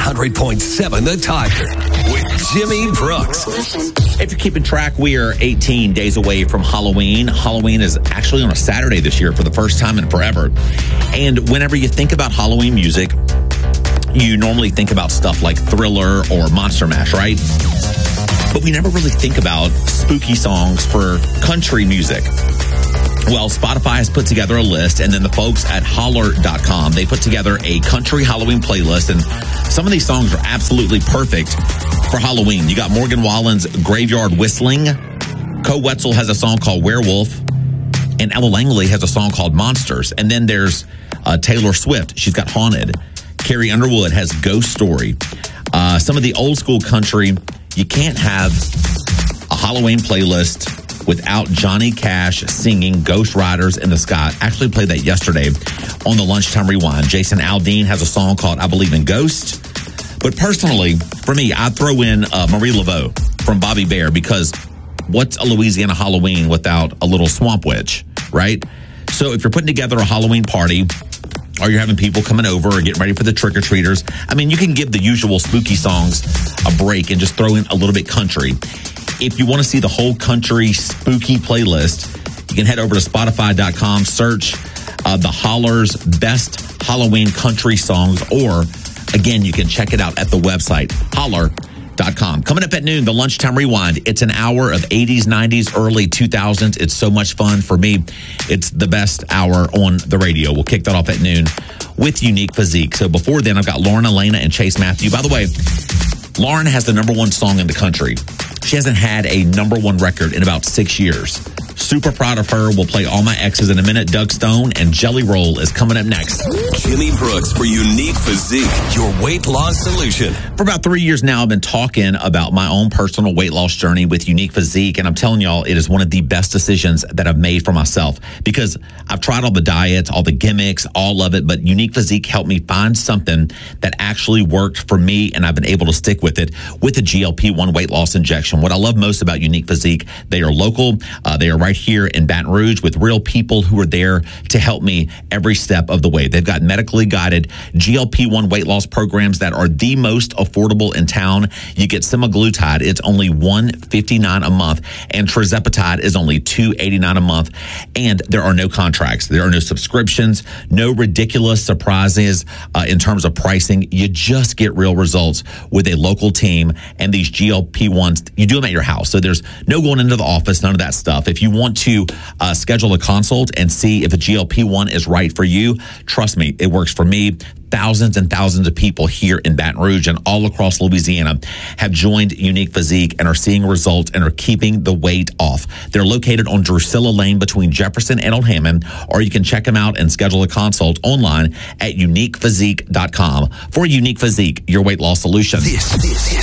100.7 The Tiger with Jimmy Brooks. If you're keeping track, we are 18 days away from Halloween. Halloween is actually on a Saturday this year for the first time in forever. And whenever you think about Halloween music, you normally think about stuff like Thriller or Monster Mash, right? But we never really think about spooky songs for country music. Well, Spotify has put together a list, and then the folks at Holler.com, they put together a country Halloween playlist, and some of these songs are absolutely perfect for Halloween. You got Morgan Wallen's Graveyard Whistling. Co Wetzel has a song called Werewolf, and Ella Langley has a song called Monsters. And then there's Taylor Swift. She's got Haunted. Carrie Underwood has Ghost Story. Some of the old school country, you can't have a Halloween playlist without Johnny Cash singing Ghost Riders in the Sky. Actually played that yesterday on the Lunchtime Rewind. Jason Aldean has a song called I Believe in Ghosts. But personally, for me, I throw in Marie Laveau from Bobby Bare, because what's a Louisiana Halloween without a little swamp witch, right? So if you're putting together a Halloween party, or you're having people coming over or getting ready for the trick-or-treaters, I mean, you can give the usual spooky songs a break and just throw in a little bit country. If you want to see the whole country spooky playlist, you can head over to Spotify.com, search the Holler's Best Halloween Country Songs, or, again, you can check it out at the website, Holler.com. Coming up at noon, the Lunchtime Rewind. It's an hour of 80s, 90s, early 2000s. It's so much fun. For me, it's the best hour on the radio. We'll kick that off at noon with Unique Physique. So before then, I've got Lauren Elena and Chase Matthew. By the way, Lauren has the #1 song in the country. She hasn't had a #1 record in about 6 years. Super proud of her. We'll play All My Exes in a minute. Doug Stone and Jelly Roll is coming up next. Jimmy Brooks for Unique Physique, your weight loss solution. For about 3 years now, I've been talking about my own personal weight loss journey with Unique Physique, and I'm telling y'all, it is one of the best decisions that I've made for myself, because I've tried all the diets, all the gimmicks, all of it, but Unique Physique helped me find something that actually worked for me, and I've been able to stick with it with the GLP-1 weight loss injection. What I love most about Unique Physique, they are local. They are right here in Baton Rouge with real people who are there to help me every step of the way. They've got medically guided GLP-1 weight loss programs that are the most affordable in town. You get semaglutide, it's only $159 a month, and tirzepatide is only $289 a month. And there are no contracts. There are no subscriptions, no ridiculous surprises in terms of pricing. You just get real results with a local team, and these GLP-1s, you do them at your house. So there's no going into the office, none of that stuff. If you want to schedule a consult and see if a GLP-1 is right for you, trust me, it works for me. Thousands and thousands of people here in Baton Rouge and all across Louisiana have joined Unique Physique and are seeing results and are keeping the weight off. They're located on Drusilla Lane between Jefferson and Old Hammond, or you can check them out and schedule a consult online at uniquephysique.com. For Unique Physique, your weight loss solution. This